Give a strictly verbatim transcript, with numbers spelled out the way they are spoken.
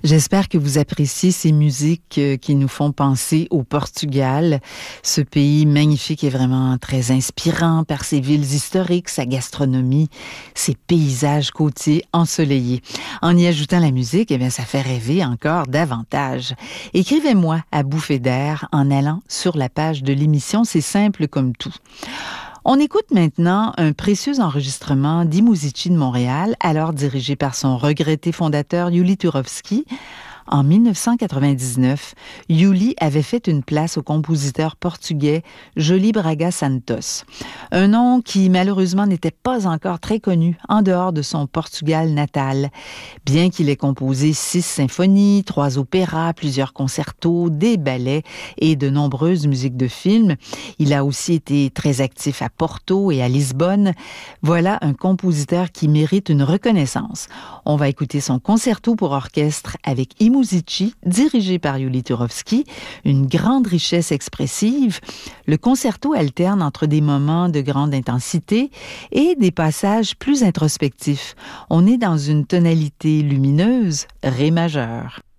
J'espère que vous appréciez ces musiques qui nous font penser au Portugal, ce pays magnifique et vraiment très inspirant par ses villes historiques, sa gastronomie, ses paysages côtiers ensoleillés. En y ajoutant la musique, eh bien, ça fait rêver encore davantage. Écrivez-moi à Bouffée d'air en allant sur la page de l'émission, c'est simple comme tout. On écoute maintenant un précieux enregistrement d'I Muzyczi de Montréal, alors dirigé par son regretté fondateur Júlio Turowski. En dix-neuf cent quatre-vingt-dix-neuf, Júlio avait fait une place au compositeur portugais Joly Braga Santos. Un nom qui malheureusement n'était pas encore très connu en dehors de son Portugal natal. Bien qu'il ait composé six symphonies, trois opéras, plusieurs concertos, des ballets et de nombreuses musiques de films, il a aussi été très actif à Porto et à Lisbonne. Voilà un compositeur qui mérite une reconnaissance. On va écouter son concerto pour orchestre avec I Muzyczi, dirigé par Júlio Turowski, une grande richesse expressive. Le concerto alterne entre des moments de grande intensité et des passages plus introspectifs. On est dans une tonalité lumineuse, ré majeur.